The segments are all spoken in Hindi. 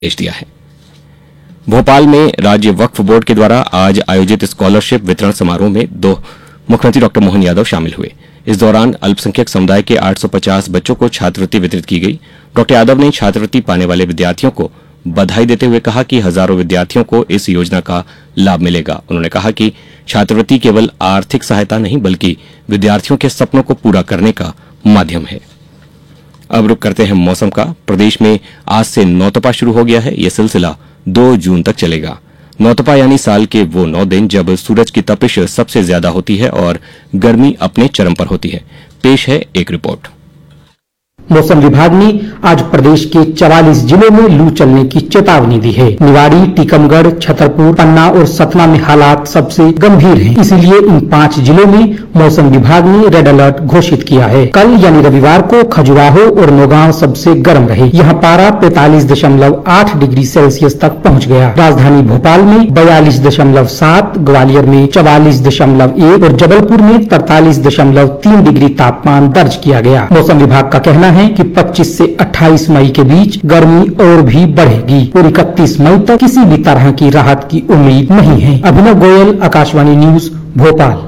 भेज दिया है। भोपाल में राज्य वक्फ बोर्ड के द्वारा आज आयोजित स्कॉलरशिप वितरण समारोह में मुख्यमंत्री डॉक्टर मोहन यादव शामिल हुए। इस दौरान अल्पसंख्यक समुदाय के 850 बच्चों को छात्रवृत्ति वितरित की गई। डॉक्टर यादव ने छात्रवृत्ति पाने वाले विद्यार्थियों को बधाई देते हुए कहा कि हजारों विद्यार्थियों को इस योजना का लाभ मिलेगा। उन्होंने कहा कि छात्रवृत्ति केवल आर्थिक सहायता नहीं बल्कि विद्यार्थियों के सपनों को पूरा करने का माध्यम है। अब रुक करते हैं मौसम का। प्रदेश में आज से नौतपा शुरू हो गया है। यह सिलसिला 2 जून तक चलेगा। नौतपा यानी साल के वो 9 दिन जब सूरज की तपिश सबसे ज्यादा होती है और गर्मी अपने चरम पर होती है। पेश है एक रिपोर्ट। मौसम विभाग ने आज प्रदेश के 44 जिलों में लू चलने की चेतावनी दी है। निवाड़ी, टीकमगढ़, छतरपुर, पन्ना और सतना में हालात सबसे गंभीर हैं। इसीलिए इन 5 जिलों में मौसम विभाग ने रेड अलर्ट घोषित किया है। कल यानी रविवार को खजुराहो और नौगांव सबसे गर्म रहे। यहाँ पारा 45.8 डिग्री सेल्सियस तक पहुँच गया। राजधानी भोपाल में 42.7, ग्वालियर में 44.1 और जबलपुर में 43.3 डिग्री तापमान दर्ज किया गया। मौसम विभाग का कहना है कि 25 से 28 मई के बीच गर्मी और भी बढ़ेगी और 31 मई तक किसी भी तरह की राहत की उम्मीद नहीं है। अभिनव गोयल, आकाशवाणी न्यूज, भोपाल।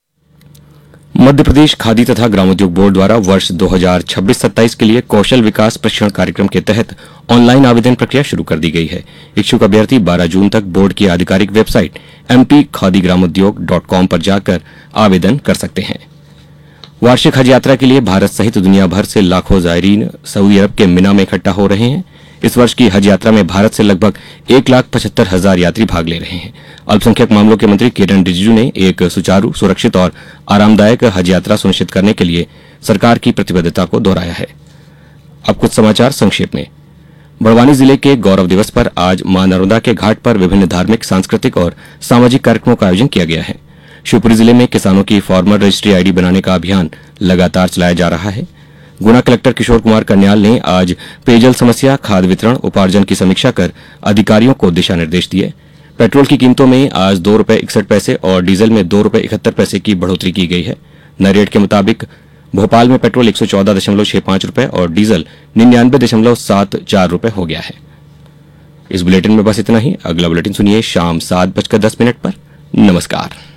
मध्य प्रदेश खादी तथा ग्रामोद्योग बोर्ड द्वारा वर्ष 2026-27 के लिए कौशल विकास प्रशिक्षण कार्यक्रम के तहत ऑनलाइन आवेदन प्रक्रिया शुरू कर दी गई है। इच्छुक अभ्यर्थी 12 जून तक बोर्ड की आधिकारिक वेबसाइट mpkhadigramodyog.com पर जाकर आवेदन कर सकते हैं। वार्षिक हज यात्रा के लिए भारत सहित दुनिया भर से लाखों जायरीन सऊदी अरब के मिना में इकट्ठा हो रहे हैं। इस वर्ष की हज यात्रा में भारत से लगभग 1,75,000 यात्री भाग ले रहे हैं। अल्पसंख्यक मामलों के मंत्री किरण रिजिजू ने एक सुचारू, सुरक्षित और आरामदायक हज यात्रा सुनिश्चित करने के लिए सरकार की प्रतिबद्धता को दोहराया है। अब कुछ समाचार संक्षेप में। बड़वानी जिले के गौरव दिवस पर आज मां नर्मदा के घाट पर विभिन्न धार्मिक, सांस्कृतिक और सामाजिक कार्यक्रमों का आयोजन किया गया है। शिवपुरी जिले में किसानों की फार्मर रजिस्ट्री आईडी बनाने का अभियान लगातार चलाया जा रहा है। गुना कलेक्टर किशोर कुमार कन्याल ने आज पेयजल समस्या, खाद वितरण, उपार्जन की समीक्षा कर अधिकारियों को दिशा निर्देश दिए। पेट्रोल की कीमतों में आज ₹2.61 और डीजल में ₹2.71 की बढ़ोतरी की गई है। नए रेट के मुताबिक भोपाल में पेट्रोल 114.65 रुपए और डीजल 99.74 रुपए हो गया है। इस बुलेटिन में बस इतना ही। अगला बुलेटिन सुनिए शाम 7:10 पर। नमस्कार।